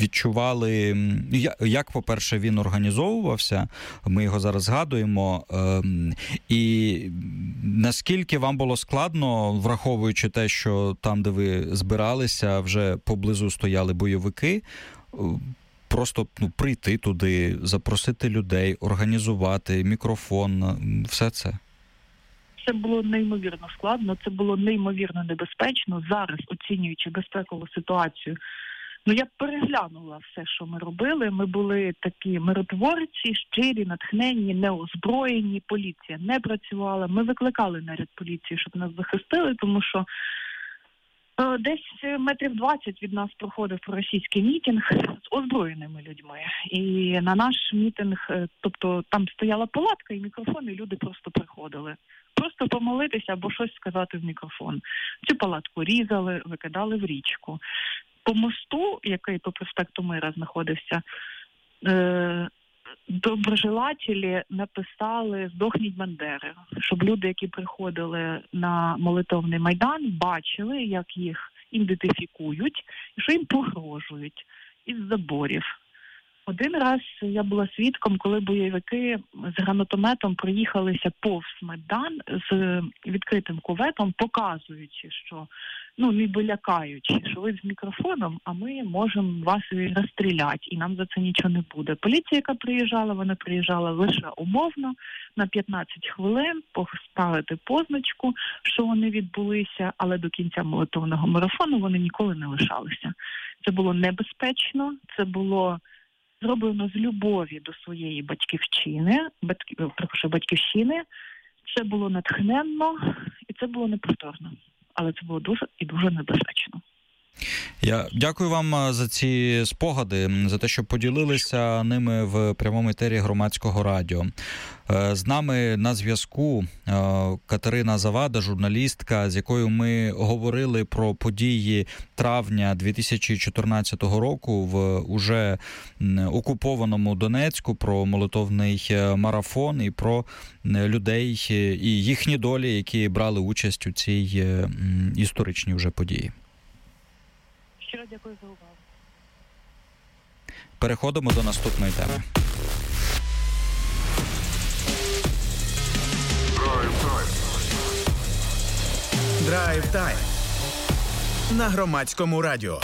відчували, як, по-перше, він організовувався, ми його зараз згадуємо, і наскільки вам було складно, враховуючи те, що там, де ви збиралися, вже поблизу стояли бойовики, просто прийти туди, запросити людей, організувати мікрофон, все це? Це було неймовірно складно, це було неймовірно небезпечно. Зараз, оцінюючи безпекову ситуацію, я переглянула все, що ми робили. Ми були такі миротворці, щирі, натхненні, неозброєні. Поліція не працювала. Ми викликали наряд поліції, щоб нас захистили, тому що десь метрів 20 від нас проходив проросійський мітинг з озброєними людьми. І на наш мітинг, тобто там стояла палатка і мікрофон, і люди просто приходили. Просто помолитися або щось сказати в мікрофон. Цю палатку різали, викидали в річку. По мосту, який по проспекту Мира знаходився, доброжелателі написали «Здохніть Бандери», щоб люди, які приходили на молитовний майдан, бачили, як їх ідентифікують і що їм погрожують із заборів. Один раз я була свідком, коли бойовики з гранатометом проїхалися повз Майдан з відкритим куветом, показуючи, що, ніби лякаючи, що ви з мікрофоном, а ми можемо вас і розстріляти, і нам за це нічого не буде. Поліція, яка приїжджала, вона приїжджала лише умовно, на 15 хвилин, поставити позначку, що вони відбулися, але до кінця молитовного марафону вони ніколи не лишалися. Це було небезпечно, це було зроблено з любові до своєї батьківщини. Це було натхненно і це було неповторно. Але це було дуже і дуже небезпечно. Я дякую вам за ці спогади, за те, що поділилися ними в прямому етері Громадського радіо. З нами на зв'язку Катерина Завада, журналістка, з якою ми говорили про події травня 2014 року в уже окупованому Донецьку, про молитовний марафон і про людей і їхні долі, які брали участь у цій історичній вже події. Щиро дякую за увагу. Переходимо до наступної теми. Драйв-тайм на Громадському радіо.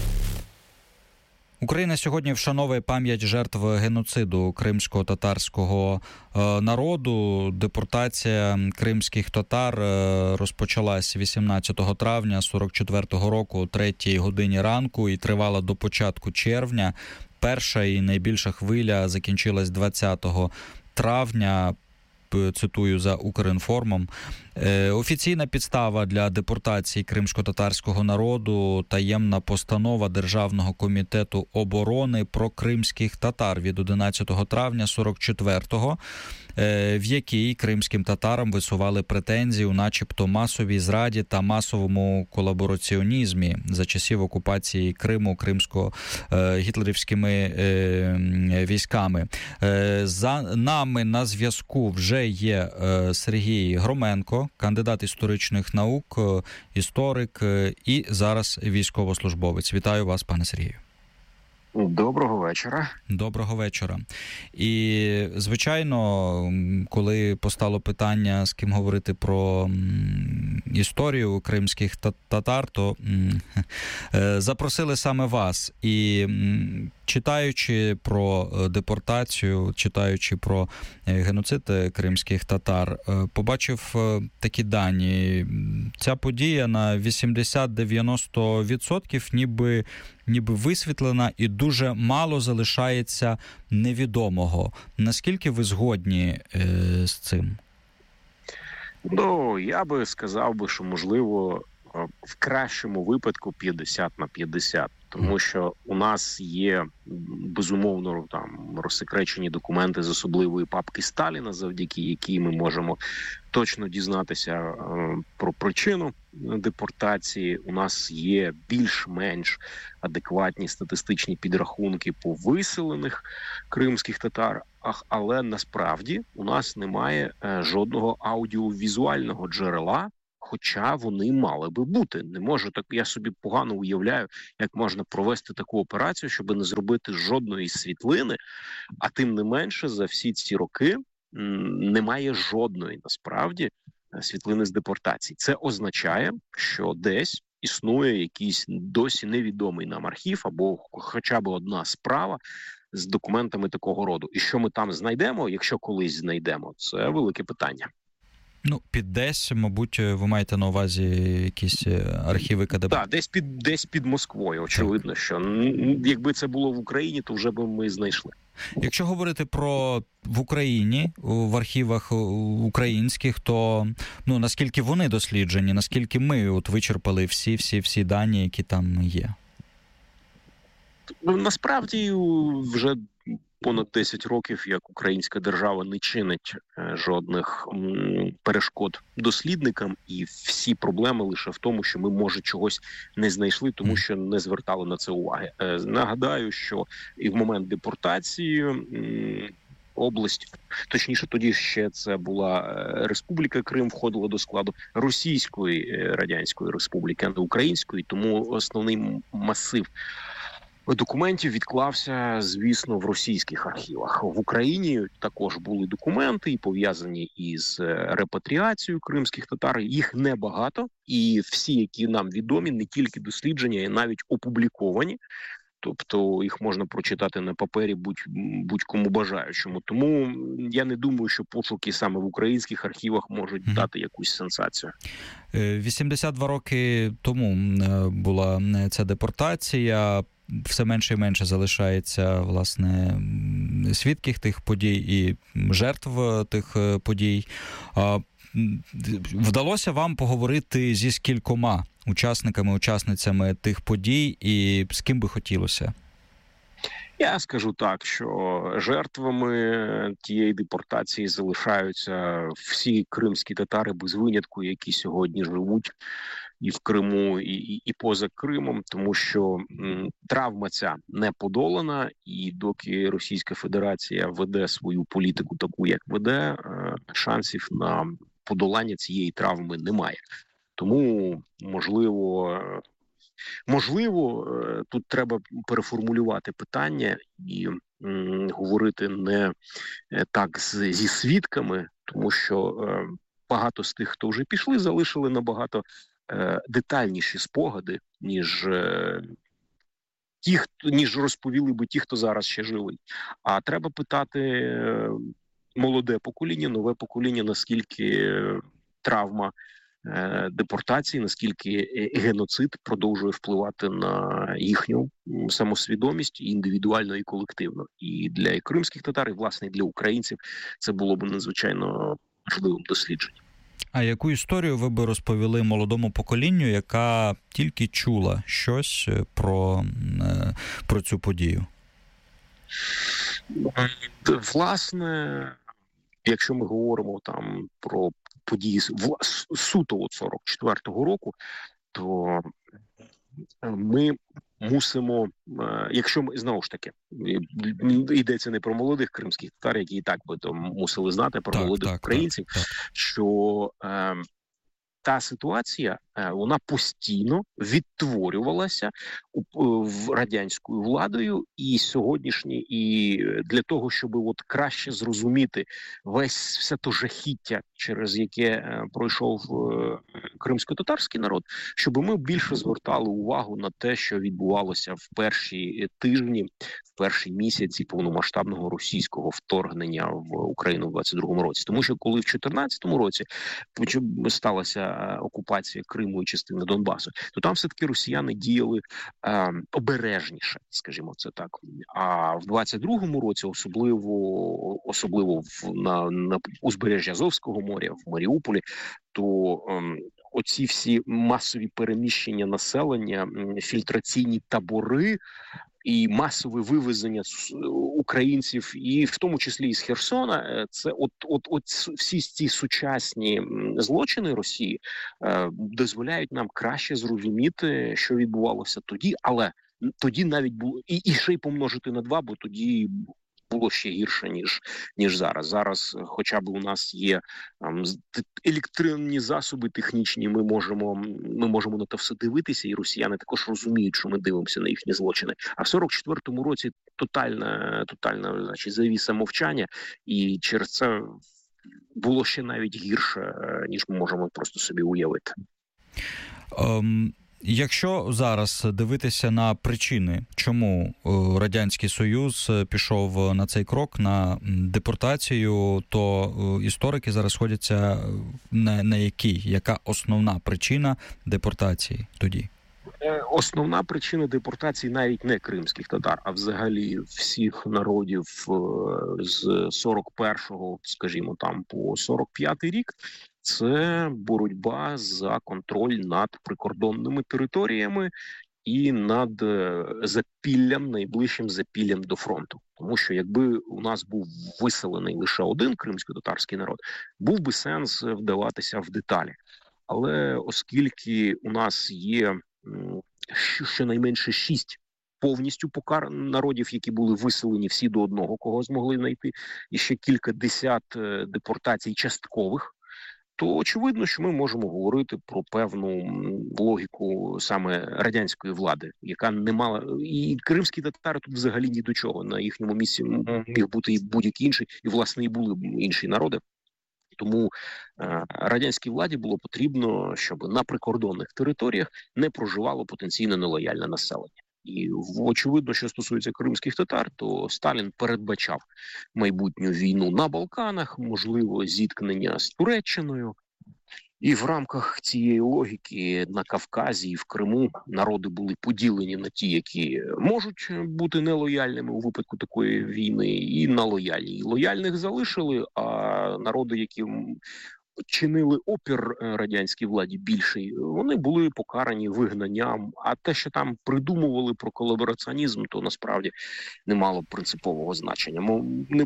Україна сьогодні вшановує пам'ять жертв геноциду кримсько-татарського народу. Депортація кримських татар розпочалась 18 травня 44-го року о 3-й годині ранку і тривала до початку червня. Перша і найбільша хвиля закінчилась 20 травня, цитую за Укрінформом. Офіційна підстава для депортації кримсько-татарського народу – таємна постанова Державного комітету оборони про кримських татар від 11 травня 44-го, в якій кримським татарам висували претензії у начебто масовій зраді та масовому колабораціонізмі за часів окупації Криму кримсько-гітлерівськими військами. За нами на зв'язку вже є Сергій Громенко, кандидат історичних наук, історик і зараз військовослужбовець. Вітаю вас, пане Сергію. Доброго вечора. Доброго вечора. І, звичайно, коли постало питання, з ким говорити про історію кримських татар, то запросили саме вас. І читаючи про депортацію, читаючи про геноцид кримських татар, побачив такі дані. Ця подія на 80-90% ніби висвітлена і дуже мало залишається невідомого. Наскільки ви згодні з цим? Я би сказав, що, можливо, в кращому випадку 50/50. Тому що у нас є, безумовно, розсекречені документи з особливої папки Сталіна, завдяки якій ми можемо точно дізнатися про причину депортації. У нас є більш-менш адекватні статистичні підрахунки по виселених кримських татар, але насправді у нас немає жодного аудіовізуального джерела, хоча вони мали би бути. Не можу так, я собі погано уявляю, як можна провести таку операцію, щоб не зробити жодної світлини, а тим не менше за всі ці роки немає жодної, насправді, світлини з депортації. Це означає, що десь існує якийсь досі невідомий нам архів або хоча б одна справа з документами такого роду. І що ми там знайдемо, якщо колись знайдемо, це велике питання. Ну, під десь, мабуть, ви маєте на увазі якісь архіви КДБ? Так, десь під Москвою, очевидно, що якби це було в Україні, то вже б ми знайшли. Якщо говорити про в Україні, в архівах українських, то наскільки вони досліджені, наскільки ми вичерпали всі дані, які там є? Насправді вже понад 10 років, як українська держава не чинить жодних перешкод дослідникам, і всі проблеми лише в тому, що ми, може, чогось не знайшли, тому що не звертали на це уваги. Нагадаю, що і в момент депортації область, точніше тоді ще це була Республіка Крим, входила до складу Російської Радянської Республіки, а не Української, тому основний масив документів відклався, звісно, в російських архівах. В Україні також були документи, і пов'язані із репатріацією кримських татар. Їх небагато, і всі, які нам відомі, не тільки дослідження, а навіть опубліковані. Тобто їх можна прочитати на папері будь-кому бажаючому. Тому я не думаю, що пошуки саме в українських архівах можуть дати якусь сенсацію. 82 роки тому була ця депортація. Все менше і менше залишається, власне, свідків тих подій і жертв тих подій. Вдалося вам поговорити зі скількома учасниками, учасницями тих подій, і з ким би хотілося? Я скажу так, що жертвами тієї депортації залишаються всі кримські татари без винятку, які сьогодні живуть і в Криму, і поза Кримом, тому що травма ця не подолана, і доки Російська Федерація веде свою політику таку, як веде, шансів на подолання цієї травми немає. Тому, можливо, тут треба переформулювати питання і говорити не так зі свідками, тому що багато з тих, хто вже пішли, залишили набагато детальніші спогади, ніж розповіли би ті, хто зараз ще живий. А треба питати молоде покоління, нове покоління, наскільки травма депортації, наскільки геноцид продовжує впливати на їхню самосвідомість індивідуально і колективно. І для кримських татар, і, власне, для українців це було б надзвичайно важливим дослідженням. А яку історію ви би розповіли молодому поколінню, яка тільки чула щось про цю подію? Власне, якщо ми говоримо там про події суто 44-го року, то ми мусимо, якщо ми, знову ж таки, йдеться не про молодих кримських татар, які і так би то мусили знати, про молодих українців, що та ситуація, вона постійно відтворювалася радянською владою і сьогоднішній, і для того, щоб краще зрозуміти все то жахіття, через яке пройшов кримсько-татарський народ, щоб ми більше звертали увагу на те, що відбувалося в перші тижні, в перші місяці повномасштабного російського вторгнення в Україну в 22-му році. Тому що коли в 14-му році сталася окупація Криму і частини Донбасу, то там все-таки росіяни діяли обережніше, скажімо це так. А в 22-му році, особливо на узбережжі Азовського моря, в Маріуполі, то оці всі масові переміщення населення, фільтраційні табори і масове вивезення українців, і в тому числі із Херсона, це от всі ці сучасні злочини Росії дозволяють нам краще зрозуміти, що відбувалося тоді, але тоді навіть було і ще й помножити на 2, бо тоді було ще гірше, ніж зараз. Зараз хоча б у нас є електронні засоби технічні, ми можемо на те все дивитися, і росіяни також розуміють, що ми дивимося на їхні злочини. А в 44-му році тотальна значить, завіса мовчання, і через це було ще навіть гірше, ніж ми можемо просто собі уявити. Якщо зараз дивитися на причини, чому Радянський Союз пішов на цей крок, на депортацію, то історики зараз сходяться на яка основна причина депортації тоді? Основна причина депортації навіть не кримських татар, а взагалі всіх народів з 41-го, скажімо, там по 45-й рік. Це боротьба за контроль над прикордонними територіями і над запіллям, найближчим запіллям до фронту. Тому що якби у нас був виселений лише один кримсько-татарський народ, був би сенс вдаватися в деталі. Але оскільки у нас є щонайменше 6 повністю народів, які були виселені всі до одного, кого змогли знайти, і ще кілька десят депортацій часткових, то очевидно, що ми можемо говорити про певну логіку саме радянської влади, яка не мала... І кримські татари тут взагалі ні до чого. На їхньому місці міг бути і будь-який інший, і, власне, і були інші народи. Тому радянській владі було потрібно, щоб на прикордонних територіях не проживало потенційно нелояльне населення. І очевидно, що стосується кримських татар, то Сталін передбачав майбутню війну на Балканах, можливо, зіткнення з Туреччиною. І в рамках цієї логіки на Кавказі і в Криму народи були поділені на ті, які можуть бути нелояльними у випадку такої війни, і на лояльні. І лояльних залишили, а народи, які чинили опір радянській владі більший, вони були покарані вигнанням. А те, що там придумували про колабораціонізм, то насправді не мало принципового значення. Не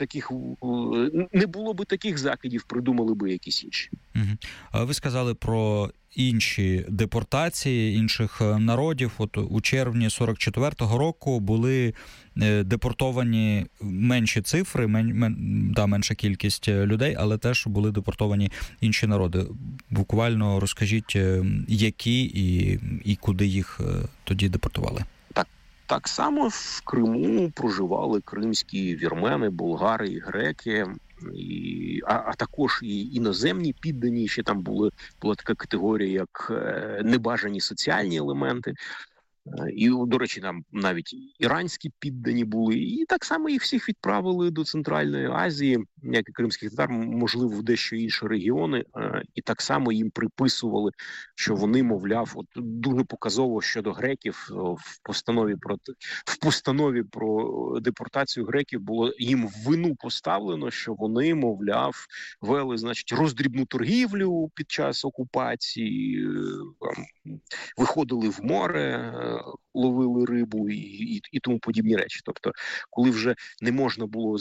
було би таких закидів, придумали би якісь інші. Ви сказали про інші депортації інших народів. От у червні 44-го року були депортовані менші цифри, менша кількість людей, але теж були депортовані інші народи. Буквально розкажіть, які і куди їх тоді депортували? Так само в Криму проживали кримські вірмени, болгари і греки, а також і іноземні піддані. Ще там була така категорія, як небажані соціальні елементи. І, до речі, там навіть іранські піддані були. І так само їх всіх відправили до Центральної Азії, як і кримських татар, можливо, в дещо інші регіони. І так само їм приписували, що вони, мовляв, от дуже показово щодо греків в постанові про депортацію греків було їм в вину поставлено, що вони, мовляв, вели, значить, роздрібну торгівлю під час окупації, виходили в море, ловили рибу і тому подібні речі. Тобто, коли вже не можна було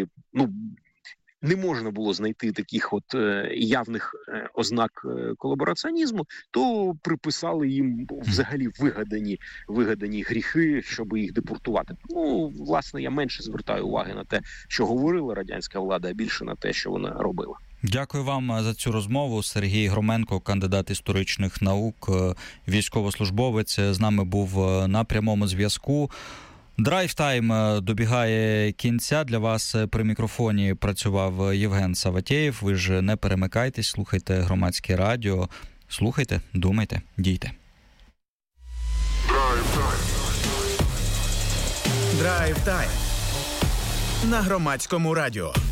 знайти таких от явних ознак колабораціонізму, то приписали їм взагалі вигадані гріхи, щоб їх депортувати. Власне, я менше звертаю уваги на те, що говорила радянська влада, а більше на те, що вона робила. Дякую вам за цю розмову. Сергій Громенко, кандидат історичних наук, військовослужбовець, з нами був на прямому зв'язку. Драйв-тайм добігає кінця. Для вас при мікрофоні працював Євген Саватєєв. Ви ж не перемикайтесь, слухайте Громадське радіо. Слухайте, думайте, дійте. Драйв-тайм на Громадському радіо.